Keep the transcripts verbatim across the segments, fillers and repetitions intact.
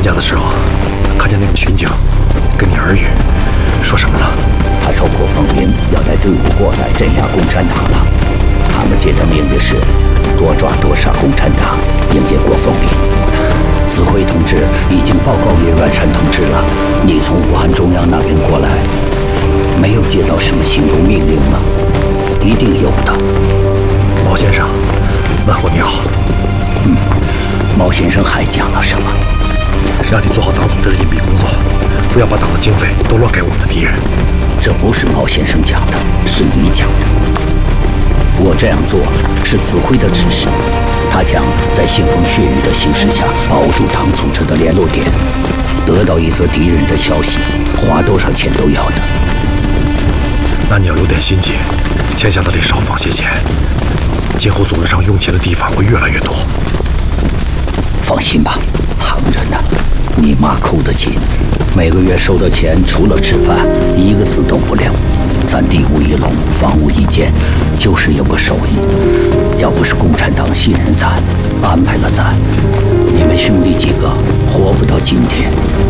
家的时候，看见那个巡警跟你耳语，说什么了？ 他朝郭凤鸣要带队伍过来镇压共产党了。他们接的命令是多抓多杀共产党，迎接郭凤鸣。子辉同志已经报告给阮山同志了。你从武汉中央那边过来，没有接到什么行动命令吗？一定有的。 毛先生，问候你好。 嗯，毛先生还讲了什么？ 让你做好党组织的隐蔽工作，不要把党的经费都乱给我们的敌人。 这不是毛先生讲的，是你讲的。我这样做是子辉的指示，他想在腥风血雨的形势下保住党组织的联络点，得到一则敌人的消息，花多少钱都要的。 那你要有点心机，签下的里少放些钱，今后组织上用钱的地方会越来越多。 放心吧，藏着呢。你妈抠得紧，每个月收的钱除了吃饭，一个字都不留。咱地无一垄，房无一间，就是有个手艺。要不是共产党信任咱，安排了咱，你们兄弟几个活不到今天。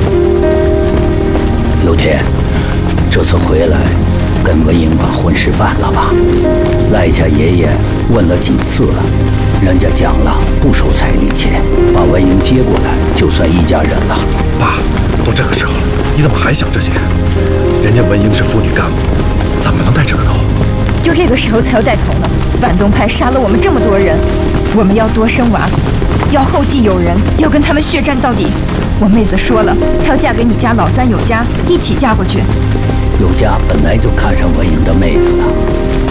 有天，这次回来，跟文英把婚事办了吧？赖家爷爷问了几次了，人家讲了不收彩礼钱，把文英接过来就算一家人了。 爸，都这个时候了，你怎么还想这些？人家文英是妇女干部，怎么能带这个头？ 就这个时候才要带头呢？反动派杀了我们这么多人，我们要多生娃，要后继有人，要跟他们血战到底。我妹子说了，她要嫁给你家老三有家，一起嫁过去。 有家本来就看上文英的妹子了，